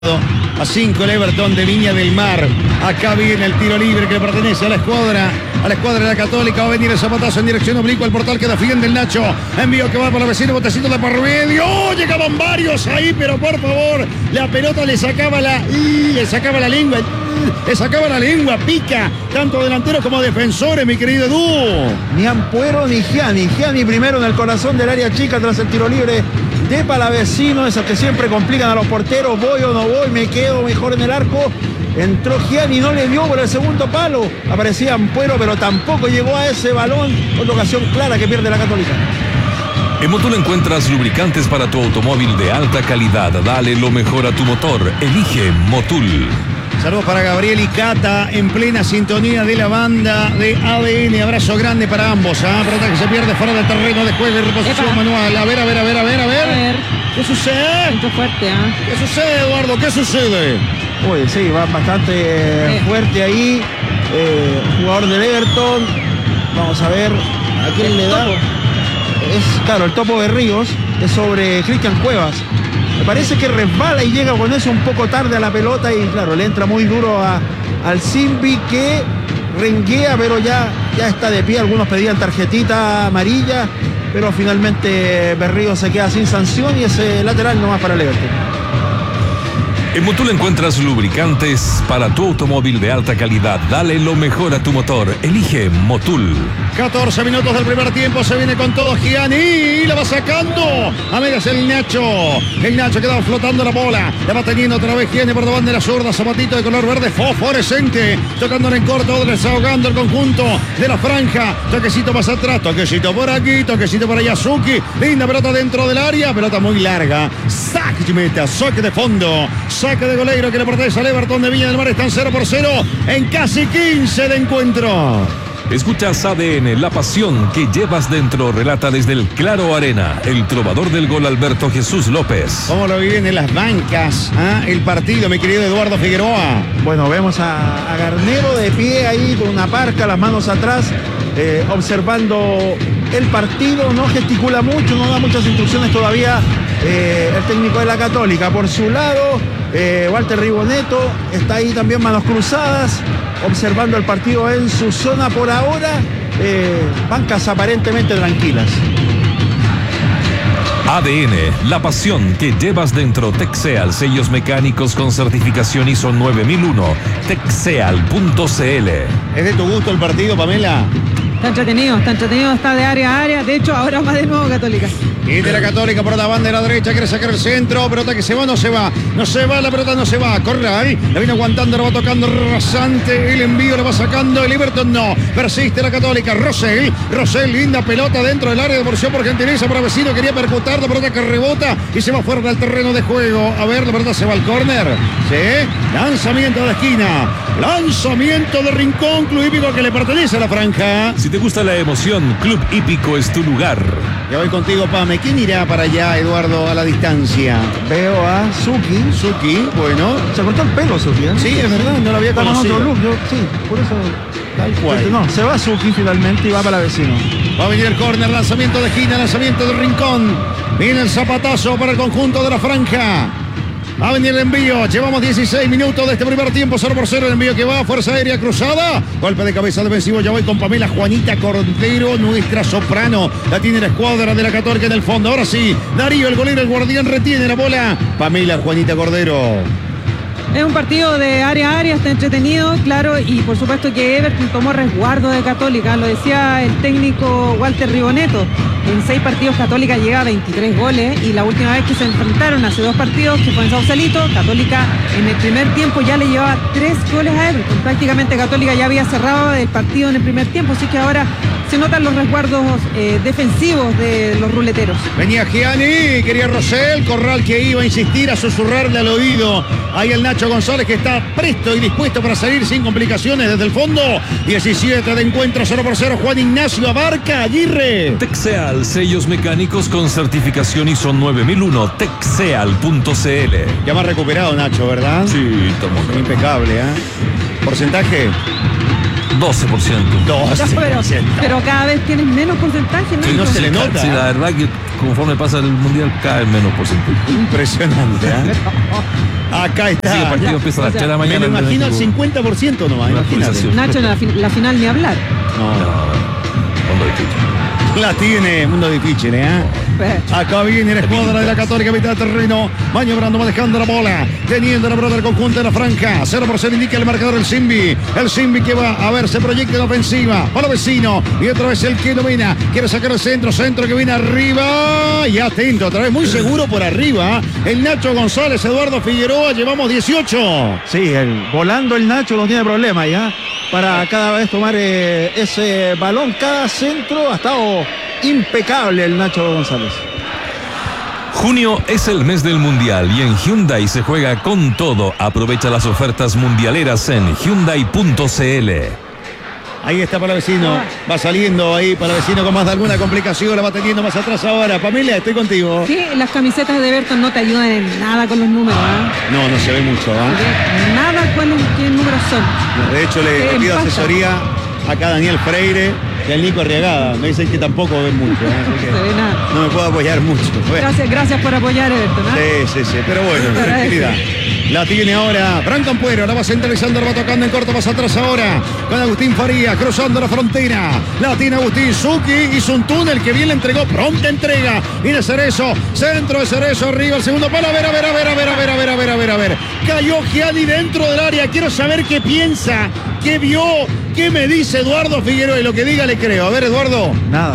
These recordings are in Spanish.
A 5 el Everton de Viña del Mar. Acá viene el tiro libre que le pertenece a la escuadra de la Católica. Va a venir el zapatazo en dirección obliqua. El portal que defiende el Nacho. Envío que va para el vecino. Botecito de por medio. ¡Oh! Llegaban varios ahí, pero por favor, la pelota le sacaba la lengua. Le sacaba la lengua, pica, tanto delanteros como defensores, mi querido Edu. Ni Ampuero ni Gianni. Gianni primero en el corazón del área chica tras el tiro libre de Palavecino, esos que siempre complican a los porteros. Voy o no voy, me quedo mejor en el arco. Entró Gianni, no le dio por el segundo palo. Aparecía Ampuero, pero tampoco llegó a ese balón. Otra ocasión clara que pierde la Católica. En Motul encuentras lubricantes para tu automóvil de alta calidad. Dale lo mejor a tu motor. Elige Motul. Saludos para Gabriel y Cata en plena sintonía de la banda de ADN. Abrazo grande para ambos. Pelota que se pierde fuera del terreno de juego y reposición manual. A ver. ¿Qué sucede? Mucho fuerte, ¿Qué sucede, Eduardo? ¿Qué sucede? Uy, sí, va bastante fuerte ahí. Jugador del Everton. Vamos a ver a quién le da. Es, claro, el topo de Ríos. Es sobre Cristian Cuevas. Me parece que resbala y llega con eso un poco tarde a la pelota y claro, le entra muy duro al Simbi, que renguea, pero ya está de pie. Algunos pedían tarjetita amarilla, pero finalmente Berrío se queda sin sanción y ese lateral nomás para el Everton. En Motul encuentras lubricantes para tu automóvil de alta calidad. Dale lo mejor a tu motor. Elige Motul. 14 minutos del primer tiempo. Se viene con todo Gianni y la va sacando. A medias el Nacho. El Nacho queda flotando la bola. La va teniendo otra vez Gianni por delante de la zurda. Zapatito de color verde fosforescente. Tocándole en corto. Desahogando el conjunto de la franja. Toquecito más atrás. Toquecito por aquí. Toquecito por allá. Suki. Linda pelota dentro del área. Pelota muy larga. Saque de meta. Saque de fondo. Saque de goleiro que le pertenece al Everton de Viña del Mar. Están 0-0 en casi 15 de encuentro. Escuchas ADN, la pasión que llevas dentro. Relata desde el Claro Arena el trovador del gol Alberto Jesús López. ¿Cómo lo viven en las bancas el partido, mi querido Eduardo Figueroa? Bueno, vemos a Garnero de pie ahí con una parca, las manos atrás, observando el partido. No gesticula mucho, no da muchas instrucciones todavía el técnico de la Católica. Por su lado, Walter Riboneto está ahí también, manos cruzadas, observando el partido en su zona por ahora. Bancas aparentemente tranquilas. ADN, la pasión que llevas dentro. Texeal, sellos mecánicos con certificación ISO 9001. Texeal.cl. ¿Es de tu gusto el partido, Pamela? Está entretenido, está de área a área. De hecho, ahora va de nuevo Católica. Y de la Católica por la banda de la derecha, quiere sacar el centro. Pelota que se va, no se va. No se va, la pelota no se va. Corre ahí, la viene aguantando, la va tocando rasante. El envío lo va sacando. El Everton no. Persiste la Católica. Rosell, linda pelota dentro del área de porción por gentileza. Para vecino quería percutar la pelota que rebota y se va fuera del terreno de juego. A ver, la pelota se va al córner. Sí, lanzamiento de esquina. Lanzamiento de rincón. Club Hípico que le pertenece a la franja. Si te gusta la emoción, Club Hípico es tu lugar. Ya voy contigo, Pame. ¿Quién irá para allá, Eduardo, a la distancia? Veo a Suki, bueno. Se cortó el pelo, Suki, ¿eh? Sí, es verdad, no lo había Está conocido. con otro look, sí, por eso. Tal cual. No, se va Suki finalmente y va para vecino. Va a venir el córner, lanzamiento de esquina, lanzamiento de rincón. Viene el zapatazo para el conjunto de la franja. Va a venir el envío. Llevamos 16 minutos de este primer tiempo. 0-0 el envío que va. Fuerza aérea cruzada. Golpe de cabeza defensivo. Ya voy con Pamela Juanita Cordero, nuestra soprano. La tiene la escuadra de la Católica en el fondo. Ahora sí. Darío, el golero, el guardián, retiene la bola. Pamela Juanita Cordero. Es un partido de área a área, está entretenido, claro, y por supuesto que Everton tomó resguardo de Católica, lo decía el técnico Walter Riboneto. En 6 partidos Católica llega a 23 goles y la última vez que se enfrentaron hace 2 partidos, que fue en Sausalito, Católica en el primer tiempo ya le llevaba 3 goles a Everton. Prácticamente Católica ya había cerrado el partido en el primer tiempo, así que ahora se notan los resguardos defensivos de los ruleteros. Venía Gianni, quería Rosell, Corral que iba a insistir, a susurrarle al oído. Ahí el Nacho González que está presto y dispuesto para salir sin complicaciones desde el fondo. 17 de encuentro, 0-0. Juan Ignacio Abarca Aguirre. Texeal, sellos mecánicos con certificación ISO 9001. Texeal.cl. Ya más recuperado Nacho, ¿verdad? Sí, estamos impecable, ¿eh? ¿Porcentaje? 12%. Pero cada vez tienes menos porcentaje, ¿no? Sí, no se le nota. Sí, la verdad que conforme pasa el mundial cae menos porcentaje. Impresionante, ¿eh? Acá Sí, el está. partido empieza a las 3 de la Me mañana. lo imagino al 50% nomás, Una imagínate. pulsación. Nacho, la final ni hablar. Fondo difícil. La tiene, mundo difícil, ¿eh? Acá viene la escuadra de la Católica, mitad de terreno, maniobrando, manejando la bola, teniendo la pelota del conjunto de la franja. 0-0 indica el marcador el Simbi. El Simbi que va a ver, se proyecta en ofensiva. Para vecino. Y otra vez el que domina. Quiere sacar el centro, centro que viene arriba. Y atento, otra vez muy seguro por arriba. El Nacho González, Eduardo Figueroa, llevamos 18. Sí, volando el Nacho no tiene problema ya para cada vez tomar ese balón. Cada centro ha estado impecable el Nacho González. Junio es el mes del Mundial y en Hyundai se juega con todo. Aprovecha las ofertas mundialeras en Hyundai.cl. Ahí está para vecino. Va saliendo ahí para vecino con más de alguna complicación. La va teniendo más atrás ahora. Pamela, estoy contigo. Sí, las camisetas de Everton no te ayudan en nada con los números, ¿eh? No se ve mucho, ¿eh? Nada qué números son. De hecho, le pido asesoría acá a Daniel Freire y al Nico Arriagada. Me dicen que tampoco ven mucho, ¿eh? Así que No se ve nada. no me puedo apoyar mucho. Bueno. Gracias por apoyar Everton, ¿eh? Sí. Pero bueno, tranquilidad. La tiene ahora Fran Campuero, la va centralizando, la va tocando en corto, más atrás ahora con Agustín Farías, cruzando la frontera. La tiene Agustín Zucchi, hizo un túnel que bien le entregó, pronta entrega. Viene Cerezo, centro de Cerezo, arriba el segundo palo, a ver. Cayó Gianni dentro del área, quiero saber qué piensa, qué vio, qué me dice Eduardo Figueroa y lo que diga le creo. A ver, Eduardo. Nada.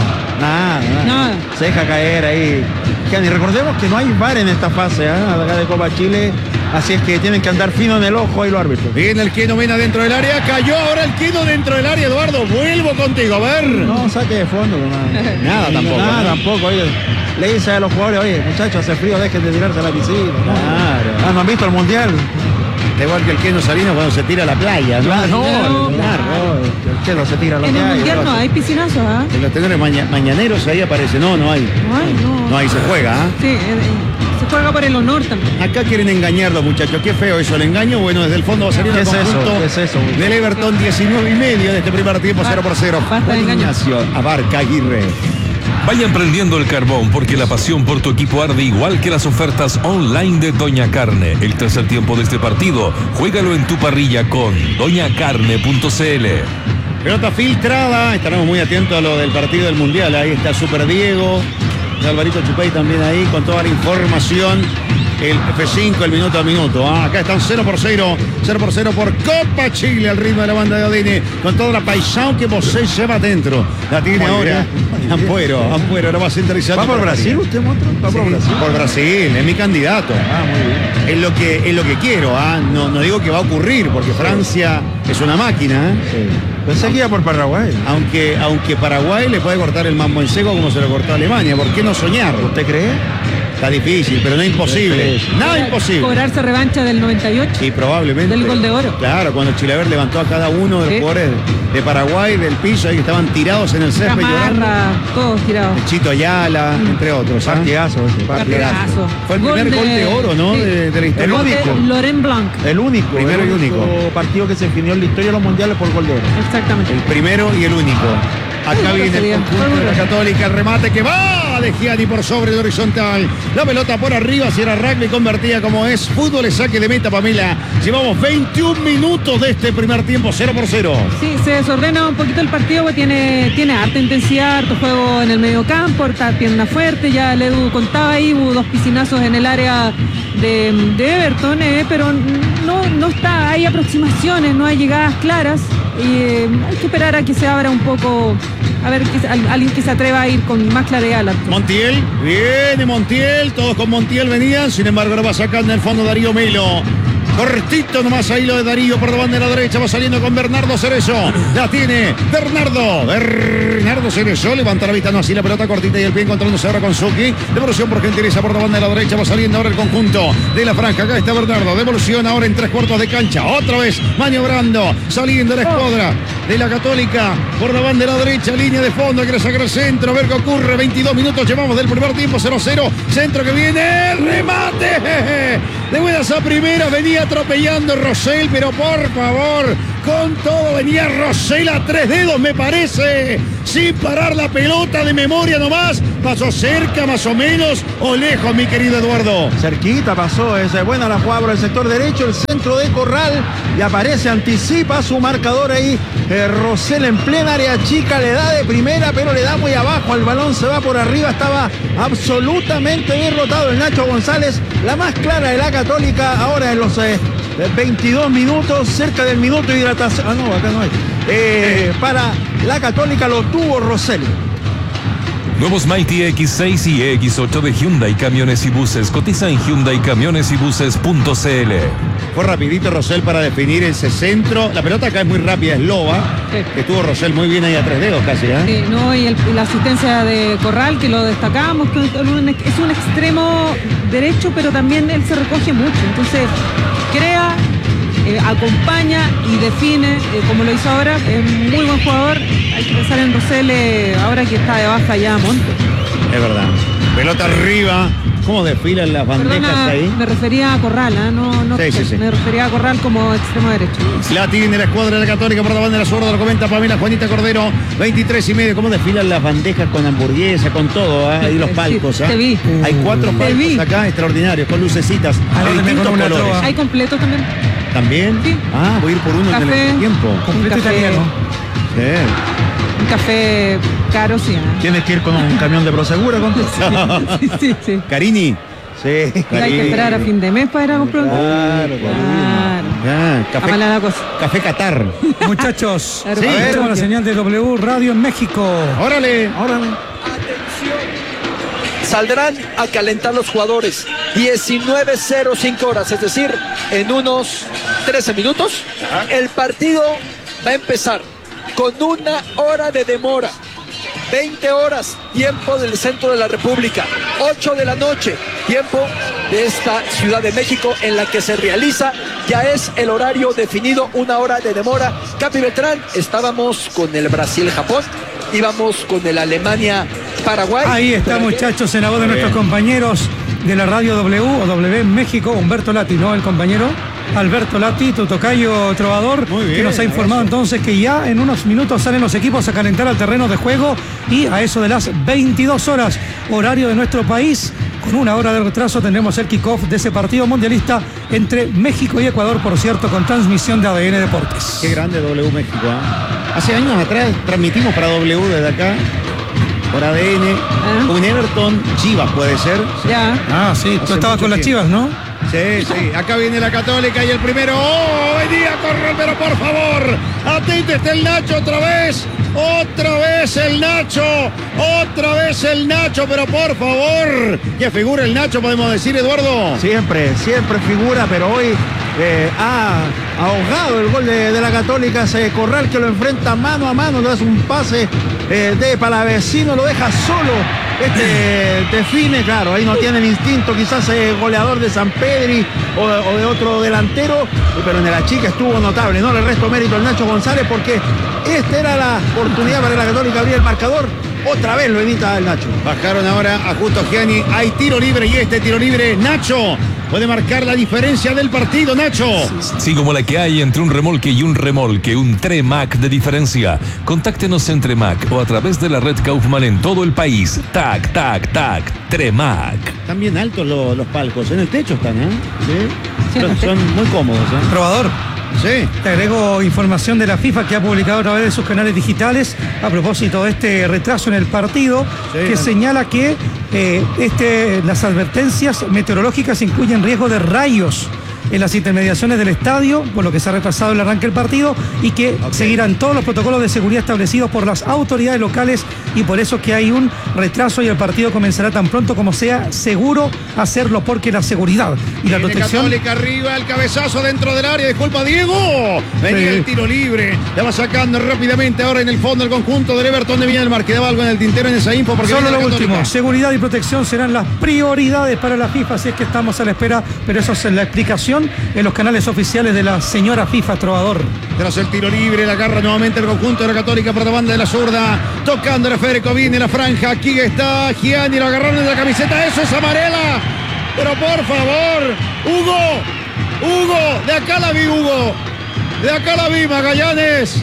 Se deja caer ahí. Gianni, recordemos que no hay VAR en esta fase, acá de Copa Chile. Así es que tienen que andar fino en el ojo ahí los árbitros. Viene el Quino Mena dentro del área. Cayó ahora el Quino dentro del área, Eduardo. Vuelvo contigo, a ver. No, saque de fondo. Nada tampoco. Nada ¿no? tampoco. Oye, le dice a los jugadores, oye, muchachos, hace frío, dejen de tirarse a la piscina. Claro. ¿No han visto el Mundial? Da igual que el Quino Salinas cuando se tira a la playa, ¿no? Claro, Claro. el Chelo se tira a la En el playa. Mundial no hay piscinazos, ¿ah? En los tenores mañaneros ahí aparece. No hay. No hay, se juega, ¿ah? Sí, se juega por el honor también. Acá quieren engañarlos, muchachos. Qué feo eso, el engaño. Bueno, desde el fondo va a salir ¿Qué el es eso? conjunto ¿Qué es eso? del Everton, 19:30 de este primer tiempo, 0-0. Basta de Juan engaño. Ignacio Abarca Aguirre. Vayan prendiendo el carbón porque la pasión por tu equipo arde igual que las ofertas online de Doña Carne. El tercer tiempo de este partido, juégalo en tu parrilla con doñacarne.cl. Pelota filtrada. Estaremos muy atentos a lo del partido del Mundial. Ahí está Super Diego. Alvarito Chupey también ahí con toda la información. El F5, el minuto a minuto. Acá están 0-0 por Copa Chile al ritmo de la banda de Odini. Con toda la paisán que Bosé lleva dentro. La tiene Muy ahora. bien. Ampuero, lo va a centralizar. ¿Va por Brasil usted, monstruo? ¿Va por Brasil? Por Brasil, es mi candidato. Muy bien. Es lo que quiero. No digo que va a ocurrir, porque Francia es una máquina. Sí. Pensé que iba por Paraguay. Aunque Paraguay le puede cortar el mambo en seco como se lo cortó a Alemania. ¿Por qué no soñar? ¿Usted cree? Está difícil, pero no imposible. Nada imposible. Cobrarse revancha del 98. Sí, probablemente. Del gol de oro. Claro, cuando Chilaver levantó a cada uno de los Sí. jugadores de Paraguay del piso, ahí que estaban tirados en el césped llorando. Camarra, todos tirados. El Chito Ayala, entre otros. Partidazo. Partidazo. Fue el primer gol de oro, ¿no? Sí. De la El historia. gol de Laurent Blanc. El único. Primero el y único. partido que se definió en la historia de los mundiales por gol de oro. Exactamente. El primero y el único. Acá Muy viene el bien, conjunto muy de la bien. Católica, el remate que va de Gianni por sobre el horizontal. La pelota por arriba, si era rugby convertida como es. Fútbol es saque de meta, Pamela. Llevamos 21 minutos de este primer tiempo, 0-0. Sí, se desordena un poquito el partido, porque tiene harta intensidad, harto juego en el medio campo, harta pierna fuerte. Ya el Edu contaba ahí, hubo 2 piscinazos en el área de Everton, pero no está, hay aproximaciones, no hay llegadas claras. Y hay que esperar a que se abra un poco, a ver alguien que se atreva a ir con más claridad al arco. Montiel, viene Montiel, todos con Montiel venían, sin embargo lo va sacando en el fondo Darío Melo. Cortito nomás ahí lo de Darío por la banda de la derecha, va saliendo con Bernardo Cerezo. La tiene Bernardo Cerezo, levanta la vista, no así la pelota cortita y el pie encontrándose ahora con Zucchi. Devolución por gentileza por la banda de la derecha, va saliendo ahora el conjunto de la franja. Acá está Bernardo, devolución ahora en 3/4 de cancha. Otra vez maniobrando, saliendo la escuadra de la Católica por la banda de la derecha, línea de fondo, quiere sacar el centro, a ver qué ocurre. 22 minutos llevamos del primer tiempo, 0-0. Centro que viene, remate. De buenas a primeras, venía atropellando Rosell, pero por favor, con todo venía Rosell a 3 dedos, me parece, sin parar la pelota de memoria nomás, pasó cerca más o menos o lejos, mi querido Eduardo. Cerquita pasó, es buena la jugada por el sector derecho, el centro de Corral y aparece, anticipa su marcador ahí. Rosell en plena área chica, le da de primera, pero le da muy abajo, el balón se va por arriba, estaba absolutamente derrotado el Nacho González, la más clara de la Católica, ahora en los 22 minutos, cerca del minuto de hidratación. No, acá no hay. Para la Católica lo tuvo Rosell. Nuevos Mighty X6 y X8 de Hyundai Camiones y Buses. Cotiza en hyundaicamionesybuses.cl. Fue rapidito Rosell para definir ese centro. La pelota acá es muy rápida, es loba. Sí. Estuvo Rosell muy bien ahí a 3 dedos casi, ¿eh? Sí, no, y la asistencia de Corral, que lo destacamos, que es un extremo derecho, pero también él se recoge mucho. Entonces, crea, acompaña y define, como lo hizo ahora. Es muy buen jugador. Hay que pensar en Rosell ahora que está de baja ya Monte. Es verdad. Pelota arriba. ¿Cómo desfilan las bandejas Perdona, ahí? me refería a Corral, ¿eh? No, Sí. me refería a Corral como extremo derecho. La tiene la escuadra de la Católica por la banda de la zurda, lo comenta Pamela Juanita Cordero, 23:30. ¿Cómo desfilan las bandejas con hamburguesa, con todo? ¿Eh? Ahí los palcos, ¿eh? Te vi. Hay 4 palcos acá extraordinarios, con lucecitas de distintos colores. Hay completos también. ¿También? Sí. Ah, voy a ir por uno en Café. el tiempo. Completo italiano. Sí. Un café caro, sí. ¿Eh? Tienes que ir con un camión de Prosegura, con Sí. Carini. Sí. Hay que esperar a fin de mes para ir a comprar un Claro. Ya, Está mala la cosa. Café Qatar. Muchachos, Claro, sí, escuchamos la señal de W Radio en México. Órale. Saldrán a calentar los jugadores 19:05 horas, es decir, en unos 13 minutos. El partido va a empezar con 1 hora de demora. 20 horas, tiempo del centro de la República. 8 de la noche, tiempo de esta Ciudad de México en la que se realiza. Ya es el horario definido, 1 hora de demora. Capi Beltrán, estábamos con el Brasil-Japón, íbamos con el Alemania-Paraguay. Ahí está, muchachos, en la voz de nuestros compañeros de la radio W o W en México, Humberto Lati, ¿no? El compañero Alberto Lati, tu tocayo trovador, Muy bien, que nos ha informado entonces que ya en unos minutos salen los equipos a calentar al terreno de juego y a eso de las 22 horas, horario de nuestro país. Con 1 hora de retraso tendremos el kickoff de ese partido mundialista entre México y Ecuador, por cierto, con transmisión de ADN Deportes. Qué grande W México, ¿eh? Hace años atrás transmitimos para W desde acá, por ADN, un Everton Chivas, puede ser. Ya. Ah, sí, Hace tú estabas mucho con las tiempo. Chivas, ¿no? Sí. Acá viene la Católica y el primero. ¡Oh! Venía a correr, pero por favor. Atento, está el Nacho otra vez. Otra vez el Nacho. Otra vez el Nacho, pero por favor. ¿Qué figura el Nacho, podemos decir, Eduardo? Siempre figura, pero hoy ha ahogado el gol de la Católica. Ese Corral que lo enfrenta mano a mano, le hace un pase de Palavecino, lo deja solo. Define, claro, ahí no tiene el instinto, quizás goleador de San Pedri o de otro delantero, pero en la chica estuvo notable, no le resto mérito al Nacho González porque esta era la oportunidad para la Católica abrir el marcador. Otra vez lo evita el Nacho. Bajaron ahora a Justo Gianni. Hay tiro libre y este tiro libre, Nacho, puede marcar la diferencia del partido, Nacho. Sí, como la que hay entre un remolque y un remolque, un Tremac de diferencia. Contáctenos en Tremac o a través de la red Kaufman en todo el país. Tac, Tremac. Están bien altos los palcos, en el techo están, ¿eh? Sí, Son muy cómodos, ¿eh? Trovador. Sí. Te agrego información de la FIFA que ha publicado a través de sus canales digitales a propósito de este retraso en el partido, que señala que las advertencias meteorológicas incluyen riesgo de rayos en las intermediaciones del estadio, por lo que se ha retrasado el arranque del partido y que seguirán todos los protocolos de seguridad establecidos por las autoridades locales y por eso que hay un retraso y el partido comenzará tan pronto como sea seguro hacerlo, porque la seguridad y la Viene protección... Católica arriba, el cabezazo dentro del área, disculpa Diego. Venía el tiro libre, la va sacando rápidamente ahora en el fondo el conjunto del Everton de Viña del Mar. Quedaba algo en el tintero en esa info porque Solo viene lo la último, Católica. seguridad y protección serán las prioridades para la FIFA, así es que estamos a la espera, pero eso es la explicación en los canales oficiales de la señora FIFA, Trovador. Tras el tiro libre, la agarra nuevamente el conjunto de la Católica por la banda de la zurda, tocando la Federico, viene la franja, aquí está Gianni, lo agarraron en la camiseta, eso es amarela, pero por favor, Hugo, de acá la vi, Hugo, de acá la vi, Magallanes,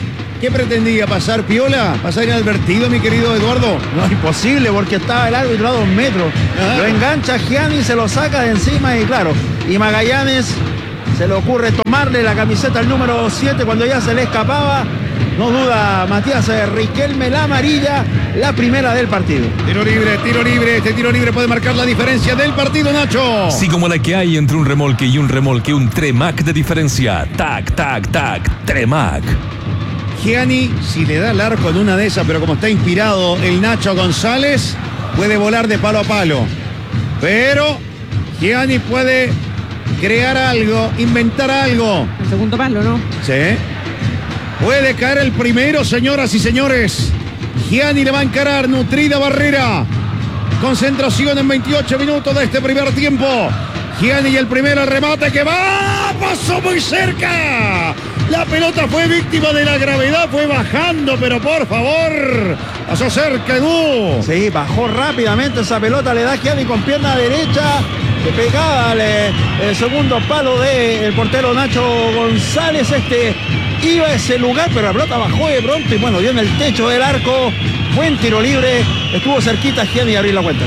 ¿Qué pretendía? ¿Pasar piola? ¿Pasar inadvertido, mi querido Eduardo? No, imposible, porque estaba el árbitro a 2 metros. Ajá. Lo engancha Gianni, se lo saca de encima y claro. Y Magallanes se le ocurre tomarle la camiseta al número 7 cuando ya se le escapaba. No duda Matías Riquelme, la amarilla, la primera del partido. Tiro libre. Este tiro libre puede marcar la diferencia del partido, Nacho. Sí, como la que hay entre un remolque, un Tremac de diferencia. Tac, tac, tac, Tremac. Gianni, si le da el arco en una de esas, pero como está inspirado el Nacho González, puede volar de palo a palo. Pero Gianni puede crear algo, inventar algo. El segundo palo, ¿no? Sí. Puede caer el primero, señoras y señores. Gianni le va a encarar, nutrida barrera. Concentración en 28 minutos de este primer tiempo. Gianni y el primero, el remate que va. Pasó muy cerca. La pelota fue víctima de la gravedad, fue bajando, pero por favor, pasó cerca, Edu. Sí, bajó rápidamente esa pelota, le da Gianni con pierna derecha, pegada al segundo palo del portero Nacho González. Iba a ese lugar, pero la pelota bajó de pronto y bueno, dio en el techo del arco. Buen tiro libre, estuvo cerquita Gianni de abrir la cuenta.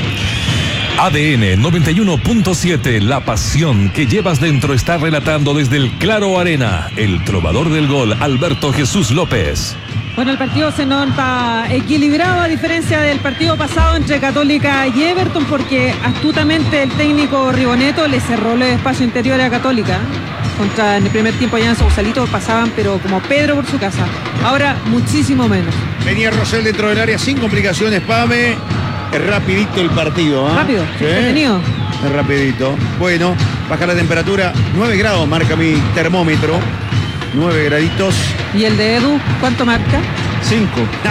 ADN 91.7, la pasión que llevas dentro está relatando desde el Claro Arena, el trovador del gol, Alberto Jesús López. Bueno, el partido se nota equilibrado a diferencia del partido pasado entre Católica y Everton, porque astutamente el técnico Riboneto le cerró el espacio interior a Católica. En el primer tiempo allá en Sausalito pasaban, pero como Pedro por su casa. Ahora muchísimo menos. Venía Rosell dentro del área sin complicaciones, Pame. Es rapidito el partido, ¿eh? Rápido, entretenido. Es rapidito. Bueno, baja la temperatura. 9 grados marca mi termómetro. 9 graditos. ¿Y el de Edu cuánto marca? 5.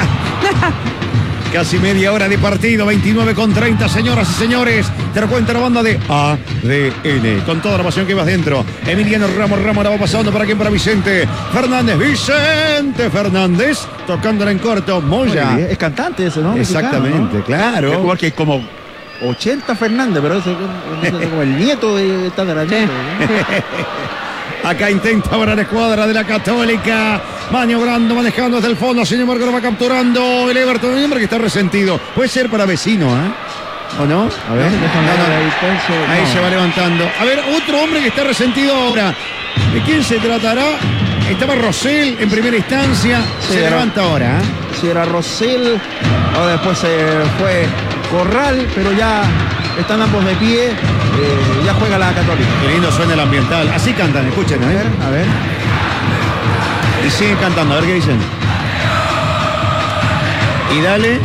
Casi media hora de partido, 29:30, señoras y señores. Te lo cuenta la banda de ADN. Con toda la pasión que vas dentro. Emiliano Ramos la va pasando. ¿Para quién? Para Vicente Fernández. Tocándola en corto. Moya. Es cantante ese, ¿no? Exactamente, Mexicano, ¿no? claro. Es igual que como 80 Fernández, pero ese es como el nieto de Tataranieto, ¿no? Acá intenta ahora la escuadra de la Católica. Maniobrando, manejando desde el fondo. Sin embargo, lo va capturando el Everton. Un hombre que está resentido. Puede ser para vecino, ¿eh? ¿O no? A ver, déjame ver la distancia. Ahí No. se va levantando. A ver, otro hombre que está resentido ahora. ¿De quién se tratará? Estaba Rosell en primera instancia. Sí, se levanta ahora, ¿eh? Si era Rosell, ahora después se fue Corral, pero ya están ambos de pie. Ya juega la Católica. Qué lindo suena el ambiental. Así cantan, escuchen, A ver, a ver. Y siguen cantando, a ver qué dicen. Y dale.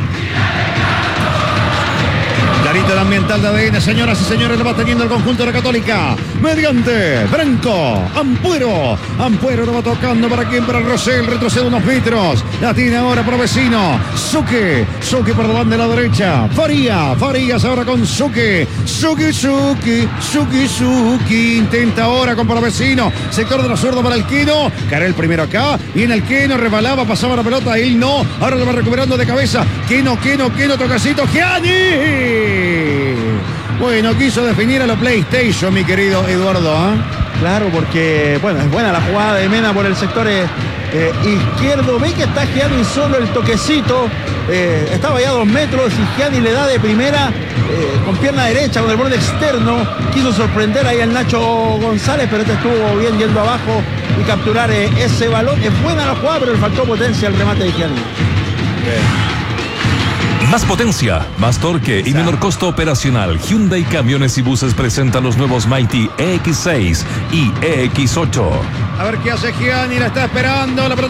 Clarito el ambiental de ADN, señoras y señores, lo va teniendo el conjunto de la Católica. Mediante Branco, Ampuero lo va tocando. ¿Para quién? Para Rosell, retrocede unos metros. La tiene ahora para Vecino. Suque por delante de la derecha. Farías ahora con Suque. Suki. Intenta ahora con para Vecino. Sector de la zurda para el Quino. Cae el primero acá. Viene el Quino, rebalaba, pasaba la pelota. Él no. Ahora lo va recuperando de cabeza. Quino, tocacito. Gianni. Bueno, quiso definir a la PlayStation, mi querido Eduardo, ¿eh? Claro, porque, bueno, es buena la jugada de Mena por el sector izquierdo. Ve que está Gianni solo, el toquecito. Estaba ya a 2 metros y Gianni le da de primera con pierna derecha, con el borde externo. Quiso sorprender ahí al Nacho González, pero estuvo bien yendo abajo y capturar ese balón. Es buena la jugada, pero le faltó potencia al remate de Gianni. Más potencia, más torque y menor costo operacional. Hyundai Camiones y Buses presenta los nuevos Mighty EX6 y EX8. A ver qué hace Gianni, la está esperando. La pelota